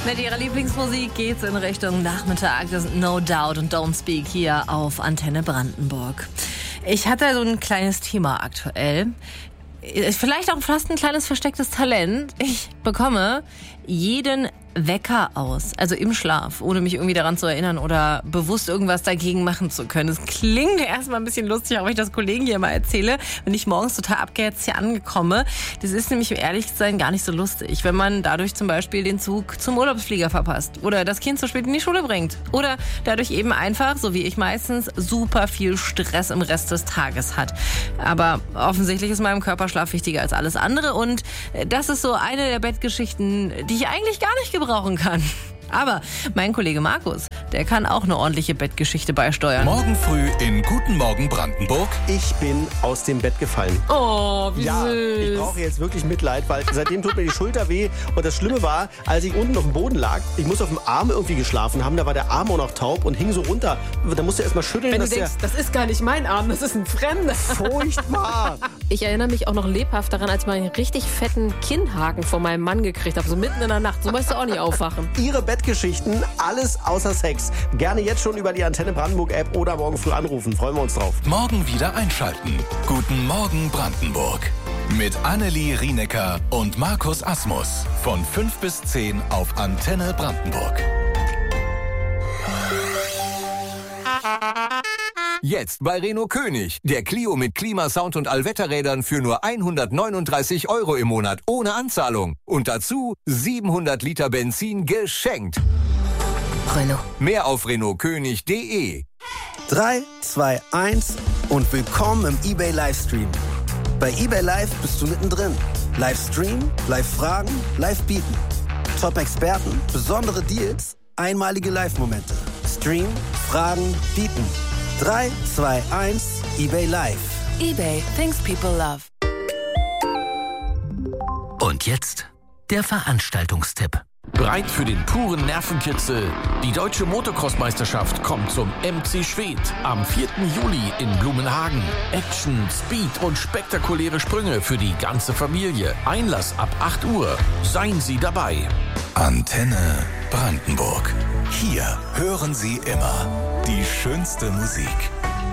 Mit ihrer Lieblingsmusik geht's in Richtung Nachmittag. Das sind No Doubt und Don't Speak hier auf Antenne Brandenburg. Ich hatte so ein kleines Thema aktuell. Vielleicht auch fast ein kleines verstecktes Talent. Ich bekomme jeden Wecker aus, also im Schlaf, ohne mich irgendwie daran zu erinnern oder bewusst irgendwas dagegen machen zu können. Es klingt erstmal ein bisschen lustig, auch wenn ich das Kollegen hier mal erzähle, wenn ich morgens total abgehetzt hier angekomme. Das ist nämlich, um ehrlich zu sein, gar nicht so lustig, wenn man dadurch zum Beispiel den Zug zum Urlaubsflieger verpasst oder das Kind zu spät in die Schule bringt oder dadurch eben einfach, so wie ich meistens, super viel Stress im Rest des Tages hat. Aber offensichtlich ist meinem Körperschlaf wichtiger als alles andere und das ist so eine der Bettgeschichten, die ich eigentlich gar nicht gebrauchen kann. Aber mein Kollege Markus, der kann auch eine ordentliche Bettgeschichte beisteuern. Morgen früh in Guten Morgen Brandenburg. Ich bin aus dem Bett gefallen. Oh, wie süß. Ich brauche jetzt wirklich Mitleid, weil seitdem tut mir die Schulter weh. Und das Schlimme war, als ich unten auf dem Boden lag, ich muss auf dem Arm irgendwie geschlafen haben, da war der Arm auch noch taub und hing so runter. Da musste er erst mal schütteln. Wenn du denkst, das ist gar nicht mein Arm, das ist ein fremder. Furchtbar. Ich erinnere mich auch noch lebhaft daran, als ich mal einen richtig fetten Kinnhaken von meinem Mann gekriegt habe, so mitten in der Nacht. So möchtest du auch nicht aufwachen. Ihre Bettgeschichten, alles außer Sex. Gerne jetzt schon über die Antenne Brandenburg App oder morgen früh anrufen. Freuen wir uns drauf. Morgen wieder einschalten. Guten Morgen Brandenburg. Mit Annelie Rienecker und Markus Asmus. Von 5 bis 10 auf Antenne Brandenburg. Jetzt bei Renault König. Der Clio mit Klimasound und Allwetterrädern für nur 139 € im Monat ohne Anzahlung. Und dazu 700 Liter Benzin geschenkt. Renault. Mehr auf renaultkönig.de. 3, 2, 1 und willkommen im eBay Livestream. Bei eBay Live bist du mittendrin. Livestream, Live-Fragen, Live-Bieten. Top-Experten, besondere Deals, einmalige Live-Momente. Stream, Fragen, Bieten. 3, 2, 1, eBay Live. eBay, things people love. Und jetzt der Veranstaltungstipp. Bereit für den puren Nervenkitzel? Die Deutsche Motocross-Meisterschaft kommt zum MC Schwedt am 4. Juli in Blumenhagen. Action, Speed und spektakuläre Sprünge für die ganze Familie. Einlass ab 8 Uhr. Seien Sie dabei. Antenne Brandenburg. Hier hören Sie immer die schönste Musik.